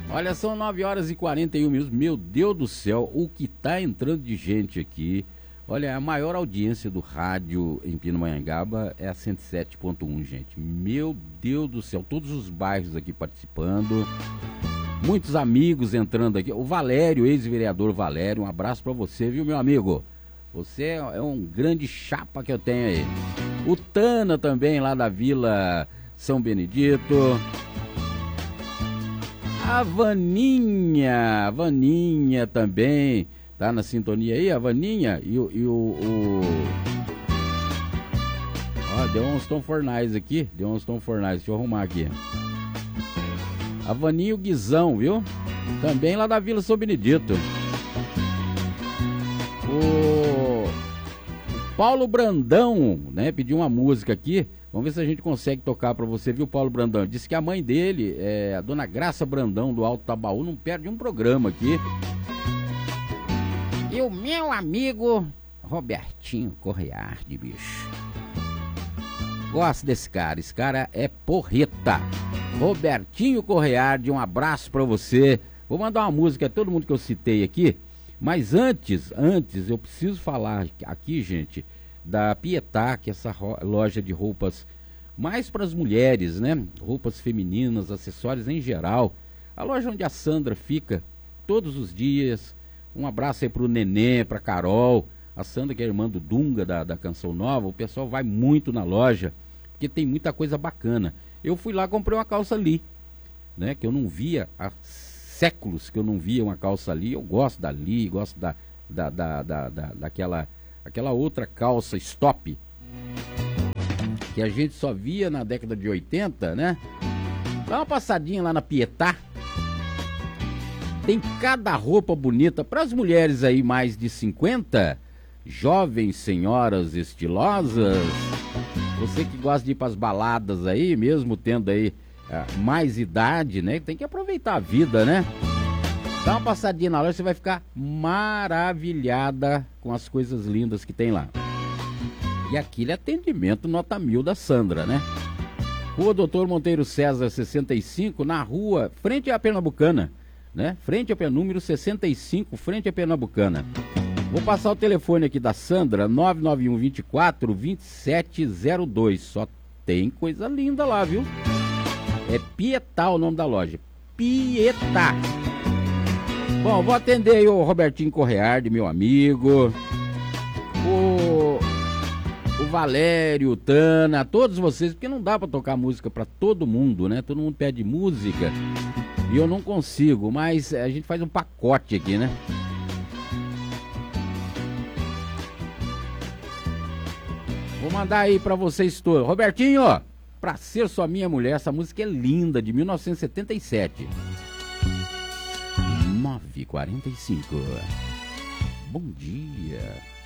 Olha, são 9 horas e 41 minutos. Meu Deus do céu, o que tá entrando de gente aqui. Olha, a maior audiência do rádio em Pindamonhangaba é a 107.1, gente. Meu Deus do céu, todos os bairros aqui participando. Muitos amigos entrando aqui. O Valério, ex-vereador Valério, um abraço pra você, viu, meu amigo? Você é um grande chapa que eu tenho aí. O Tana também, lá da Vila São Benedito. A Vaninha também tá na sintonia aí, a Vaninha e o... Ó, deu uns tonfornais aqui, deixa eu arrumar aqui. A Vaninha e o Guizão, viu? Também lá da Vila São Benedito. O Paulo Brandão, né, pediu uma música aqui. Vamos ver se a gente consegue tocar pra você, viu, Paulo Brandão? Disse que a mãe dele, a dona Graça Brandão, do Alto Tabaú, não perde um programa aqui. E o meu amigo Robertinho Correardi, bicho. Gosto desse cara, esse cara é porreta. Robertinho Correardi, um abraço pra você. Vou mandar uma música a todo mundo que eu citei aqui. Mas antes, eu preciso falar aqui, gente, da Pietá, que é essa loja de roupas mais para as mulheres, né? Roupas femininas, acessórios em geral. A loja onde a Sandra fica todos os dias. Um abraço aí pro Nenê, pra Carol. A Sandra, que é irmã do Dunga, da Canção Nova. O pessoal vai muito na loja, porque tem muita coisa bacana. Eu fui lá, comprei uma calça ali, né? Que eu não via há séculos que eu não via uma calça ali. Eu gosto da Lee, gosto daquela outra calça stop que a gente só via na década de 80, né? Dá uma passadinha lá na Pietá. Tem cada roupa bonita para as mulheres aí mais de 50, jovens senhoras estilosas. Você que gosta de ir para as baladas aí, mesmo tendo aí mais idade, né? Tem que aproveitar a vida, né? Dá uma passadinha na loja, você vai ficar maravilhada com as coisas lindas que tem lá. E aquele atendimento nota 1000 da Sandra, né? Rua Doutor Monteiro César 65, na rua, frente à Pernambucana, né? Frente ao número 65, frente à Pernambucana. Vou passar o telefone aqui da Sandra, 991 24 2702. Só tem coisa linda lá, viu? É Pietá o nome da loja. Pietá. Bom, vou atender aí o Robertinho Correardi, meu amigo. O Valério, o Tana, todos vocês, porque não dá pra tocar música pra todo mundo, né? Todo mundo pede música e eu não consigo, mas a gente faz um pacote aqui, né? Vou mandar aí pra vocês todos. Robertinho, ó, Pra Ser Só Minha Mulher, essa música é linda, de 1977. 9h45. Bom dia.